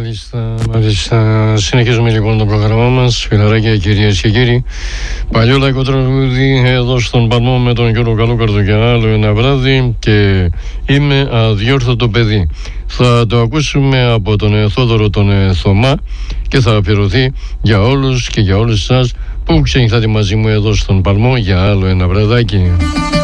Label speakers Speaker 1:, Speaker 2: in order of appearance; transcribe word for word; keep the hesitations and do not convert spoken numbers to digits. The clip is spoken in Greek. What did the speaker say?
Speaker 1: Μάλιστα, μάλιστα. Συνεχίζουμε λοιπόν το πρόγραμμά μας, φιλαράκια, κυρίες και κύριοι. Παλιό λαϊκό τραγούδι εδώ στον Παλμό με τον Γιώργο Καλούκαρδο για άλλο ένα βράδυ και είμαι αδιόρθωτο παιδί. Θα το ακούσουμε από τον Θόδωρο τον Θωμά και θα αφιερωθεί για όλους και για όλες εσάς που ξενυχτάτε μαζί μου εδώ στον Παλμό για άλλο ένα βραδάκι.